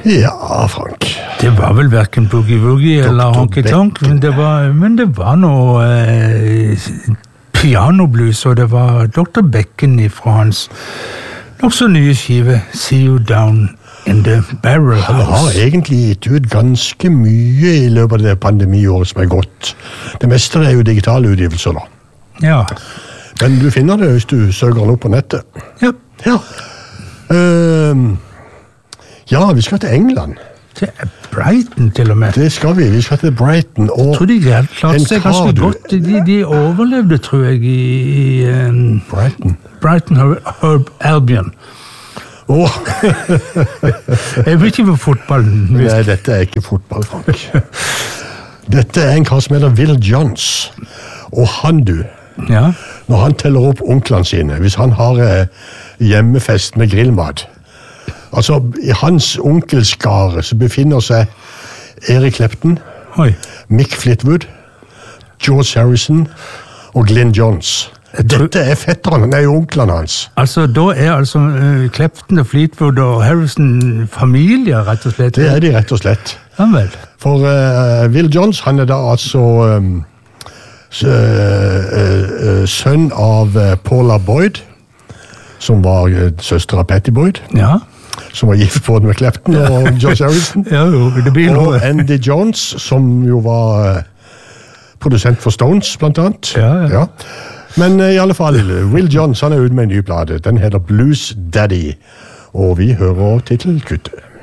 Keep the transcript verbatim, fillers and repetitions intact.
Ja, Frank. Det var vel hverken boogie-woogie eller honky-tonk, men det var, men det var noe eh, pianoblues, og det var doktor Becken fra hans nok så nye skive, See You Down in the Barrel House. Han har egentlig gitt ut ganske mye i løpet av det pandemiåret som er gått. Det meste er jo digitale utgivelser da. Ja. Men du finner det hvis du søker den opp på nettet. Ja. Ja. Uh, ja, vi skal til England. Til Brighton til og med. Det skal vi. Vi skal til Brighton. Og jeg tror de klarte seg ganske du... godt. De, de overlevde, tror jeg, i, i um, Brighton. Brighton Herb Albion. Oh. Jeg vil ikke på fotballen. Nei, dette er ikke fotball, Frank. Dette er en kar som heter Will Johns. Og han, du, ja. Når han teller opp onklene sine, hvis han har eh, hjemmefest med grillmat, altså i hans onkelskare så befinner seg Eric Clapton, Oi. Mick Fleetwood, George Harrison og Glyn Johns. Dette er fetterne, nei, onklene hans. Altså, da er altså uh, Clapton og Fleetwood og Harrison familier, rett og slett? Det er de, rett og slett. Ja vel. For uh, Will Johns, han er da altså um, s- uh, uh, sønn av uh, Paula Boyd, som var uh, søster av Patty Boyd, Ja. som var gift både med Clapton og George Harrison. Ja, jo, det blir noe. Og Andy Jones, som jo var uh, produsent for Stones, blant annet. Ja, ja. ja. Men uh, i alle fall, Will Johns, han er ute med en ny plate. Den heter Blues Daddy, og vi hører titelkuttet.